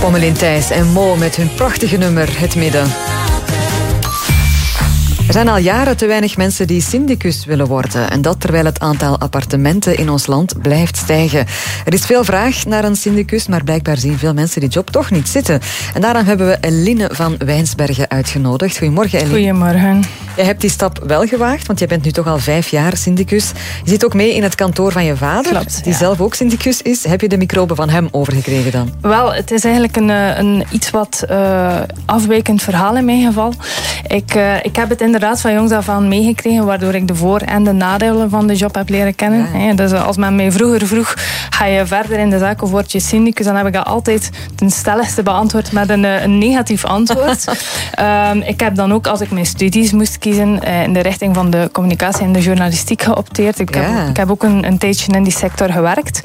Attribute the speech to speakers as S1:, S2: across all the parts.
S1: Pommelien Thijs en Mo met hun prachtige nummer Het Midden. Er zijn al jaren te weinig mensen die syndicus willen worden. En dat terwijl het aantal appartementen in ons land blijft stijgen. Er is veel vraag naar een syndicus, maar blijkbaar zien veel mensen die job toch niet zitten. En daarom hebben we Eline van Wijnsbergen uitgenodigd. Goedemorgen, Eline.
S2: Goedemorgen.
S1: Jij hebt die stap wel gewaagd, want je bent nu toch al 5 jaar syndicus. Je zit ook mee in het kantoor van je vader,
S2: Klopt,
S1: die zelf ook syndicus is. Heb je de microben van hem overgekregen dan?
S2: Wel, het is eigenlijk een iets wat afwijkend verhaal in mijn geval. Ik heb het inderdaad van jongs af aan meegekregen, waardoor ik de voor- en de nadelen van de job heb leren kennen. Ja. Dus als men mij vroeger vroeg, ga je verder in de zaak of word je syndicus, dan heb ik dat altijd ten stelligste beantwoord met een negatief antwoord. Ik heb dan ook, als ik mijn studies moest kiezen, in de richting van de communicatie en de journalistiek geopteerd. Ik heb ook een tijdje in die sector gewerkt.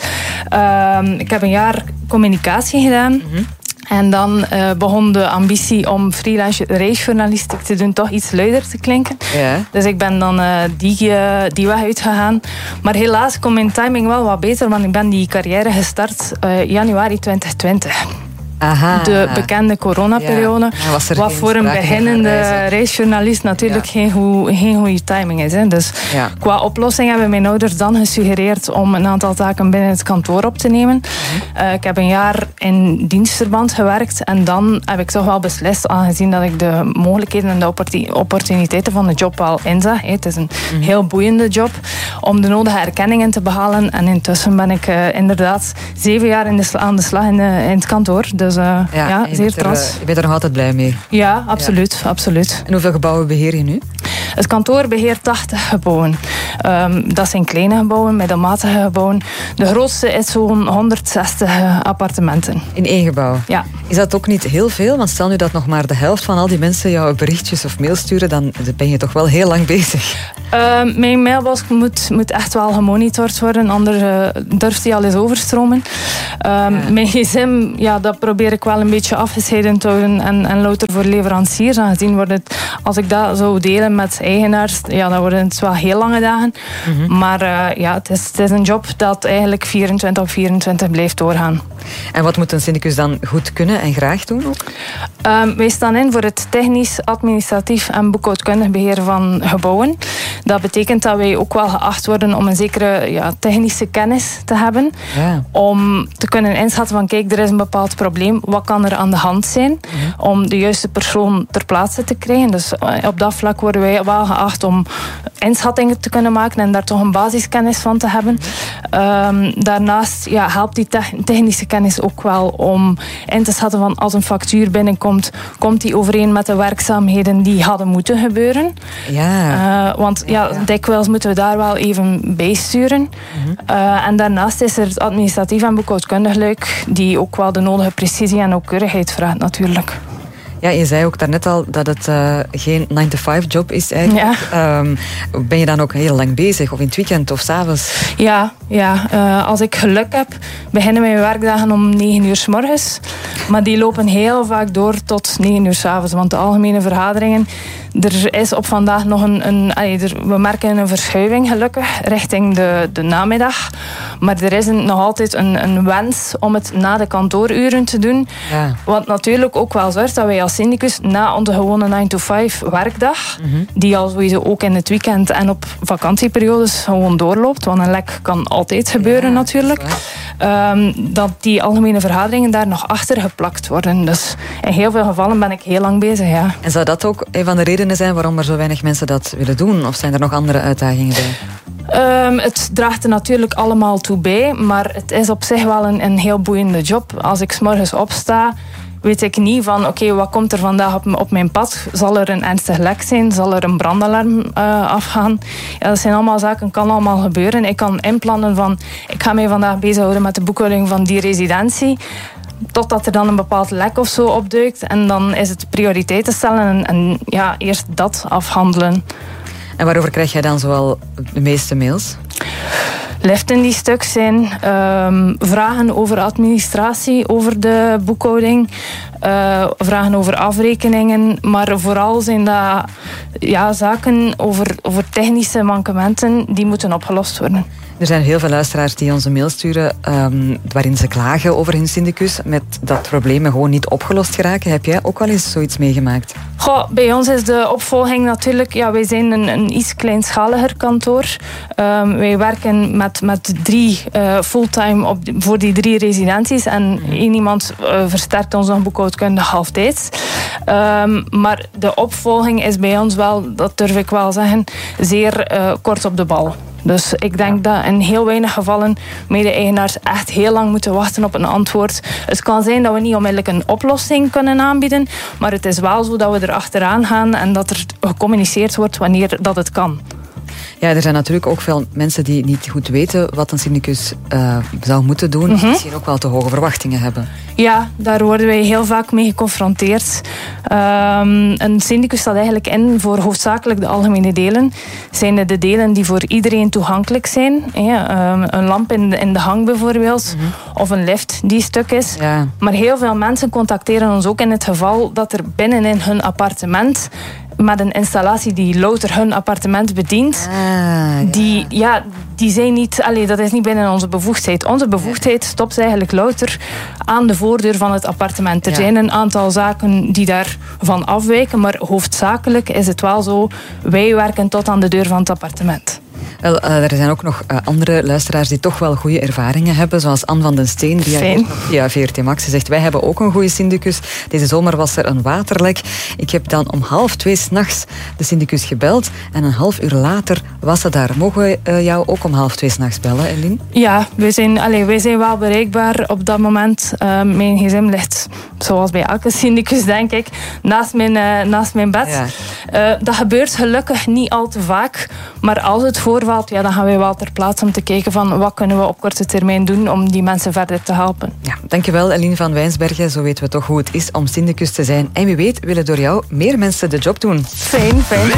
S2: Ik heb een jaar communicatie gedaan. Mm-hmm. En dan begon de ambitie om freelance reisjournalistiek te doen toch iets luider te klinken. Ja. Dus ik ben dan die weg uitgegaan. Maar helaas kon mijn timing wel wat beter, want ik ben die carrière gestart januari 2020.
S1: Aha.
S2: De bekende coronaperiode.
S1: Ja,
S2: wat voor een beginnende reisjournalist natuurlijk geen goede timing is. Hè. Dus qua oplossing hebben mijn ouders dan gesuggereerd om een aantal taken binnen het kantoor op te nemen. Ik heb een jaar in dienstverband gewerkt en dan heb ik toch wel beslist, aangezien dat ik de mogelijkheden en de opportuniteiten van de job wel inzag. Het is een heel boeiende job om de nodige erkenningen te behalen. En intussen ben ik inderdaad 7 jaar aan de slag in het kantoor. Dus zeer trots.
S1: Je bent er nog altijd blij mee?
S2: Ja, absoluut. absoluut.
S1: En hoeveel gebouwen beheer je nu?
S2: Het kantoor beheert 80 gebouwen. Dat zijn kleine gebouwen, middelmatige gebouwen. De grootste is zo'n 160 appartementen.
S1: In 1 gebouw?
S2: Ja.
S1: Is dat ook niet heel veel? Want stel nu dat nog maar de helft van al die mensen jou berichtjes of mails sturen, dan ben je toch wel heel lang bezig.
S2: Mijn mailbox moet echt wel gemonitord worden, anders durft die al eens overstromen. Mijn gsm, dat probeer ik wel een beetje afgescheiden te houden en louter voor leveranciers. Aangezien wordt het, als ik dat zou delen met eigenaars, dan worden het wel heel lange dagen. Mm-hmm. Maar het is een job dat eigenlijk 24 op 24 blijft doorgaan.
S1: En wat moet een syndicus dan goed kunnen en graag doen ook?
S2: Wij staan in voor het technisch, administratief en boekhoudkundig beheer van gebouwen. Dat betekent dat wij ook wel geacht worden om een zekere technische kennis te hebben. Ja. Om te kunnen inschatten van kijk, er is een bepaald probleem. Wat kan er aan de hand zijn? Mm-hmm. Om de juiste persoon ter plaatse te krijgen. Dus op dat vlak worden wij wel geacht om inschattingen te kunnen maken en daar toch een basiskennis van te hebben. Daarnaast helpt die technische kennis ook wel om in te schatten van als een factuur binnenkomt, komt die overeen met de werkzaamheden die hadden moeten gebeuren. Ja. Want dikwijls moeten we daar wel even bijsturen. Mm-hmm. En daarnaast is er het administratief en boekhoudkundig luik die ook wel de nodige precisie en nauwkeurigheid vraagt natuurlijk.
S1: Ja, je zei ook daarnet al dat het geen 9-to-5 job is eigenlijk. Ja. Ben je dan ook heel lang bezig? Of in het weekend of 's avonds?
S2: Ja. Als ik geluk heb, beginnen mijn werkdagen om 9 uur 's morgens. Maar die lopen heel vaak door tot 9 uur 's avonds. Want de algemene vergaderingen, er is op vandaag nog we merken een verschuiving gelukkig richting de namiddag. Maar er is nog altijd een wens om het na de kantooruren te doen. Ja. Wat natuurlijk ook wel zorgt dat wij als syndicus na onze gewone 9-to-5 werkdag, die al sowieso ook in het weekend en op vakantieperiodes gewoon doorloopt, want een lek kan altijd gebeuren natuurlijk, dat die algemene vergaderingen daar nog achter geplakt worden. Dus in heel veel gevallen ben ik heel lang bezig, ja.
S1: En zou dat ook een van de redenen zijn waarom er zo weinig mensen dat willen doen? Of zijn er nog andere uitdagingen bij?
S2: Het draagt er natuurlijk allemaal toe bij, maar het is op zich wel een heel boeiende job. Als ik 's morgens opsta, weet ik niet van oké, wat komt er vandaag op mijn pad? Zal er een ernstig lek zijn? Zal er een brandalarm afgaan? Ja, dat zijn allemaal zaken, kan allemaal gebeuren. Ik kan inplannen van ik ga mij vandaag bezighouden met de boekhouding van die residentie. Totdat er dan een bepaald lek of zo opduikt. En dan is het prioriteiten stellen en eerst dat afhandelen.
S1: En waarover krijg jij dan zoal de meeste mails?
S2: Liften die stuk zijn, vragen over administratie, over de boekhouding, vragen over afrekeningen, maar vooral zijn dat zaken over technische mankementen die moeten opgelost worden.
S1: Er zijn heel veel luisteraars die ons een mail sturen waarin ze klagen over hun syndicus, met dat problemen gewoon niet opgelost geraken. Heb jij ook wel eens zoiets meegemaakt?
S2: Goh, bij ons is de opvolging natuurlijk... Ja, wij zijn een iets kleinschaliger kantoor. Wij werken met 3 fulltime voor die 3 residenties. En 1 iemand versterkt ons nog boekhoudkundig halftijds. Maar de opvolging is bij ons wel, dat durf ik wel zeggen, zeer kort op de bal. Dus ik denk dat in heel weinig gevallen mede-eigenaars echt heel lang moeten wachten op een antwoord. Het kan zijn dat we niet onmiddellijk een oplossing kunnen aanbieden, maar het is wel zo dat we er achteraan gaan en dat er gecommuniceerd wordt wanneer dat het kan.
S1: Ja, er zijn natuurlijk ook veel mensen die niet goed weten wat een syndicus zou moeten doen. Mm-hmm. Misschien ook wel te hoge verwachtingen hebben.
S2: Ja, daar worden wij heel vaak mee geconfronteerd. Een syndicus staat eigenlijk in voor hoofdzakelijk de algemene delen. Zijn de delen die voor iedereen toegankelijk zijn. Een lamp in de hang bijvoorbeeld. Mm-hmm. Of een lift die stuk is. Ja. Maar heel veel mensen contacteren ons ook in het geval dat er binnenin hun appartement, met een installatie die louter hun appartement bedient, die zijn niet, dat is niet binnen onze bevoegdheid. Onze bevoegdheid stopt eigenlijk louter aan de voordeur van het appartement. Er zijn een aantal zaken die daarvan afwijken, maar hoofdzakelijk is het wel zo, wij werken tot aan de deur van het appartement.
S1: Wel, er zijn ook nog andere luisteraars die toch wel goede ervaringen hebben, zoals Anne van den Steen, die via VRT Max zegt, wij hebben ook een goede syndicus. Deze zomer was er een waterlek. Ik heb dan om 1:30 s'nachts de syndicus gebeld en een half uur later was ze daar. Mogen we jou ook om 1:30 s'nachts bellen, Eline?
S2: Ja, wij zijn wel bereikbaar op dat moment. Mijn gsm ligt, zoals bij elke syndicus denk ik, naast mijn bed. Ja. Dat gebeurt gelukkig niet al te vaak, maar als het voorvalt, dan gaan wij wel ter plaatse om te kijken van wat kunnen we op korte termijn doen om die mensen verder te helpen.
S1: Ja, dankjewel Eline van Wijnsbergen. Zo weten we toch hoe het is om syndicus te zijn. En wie weet willen door jou meer mensen de job doen.
S2: Fijn.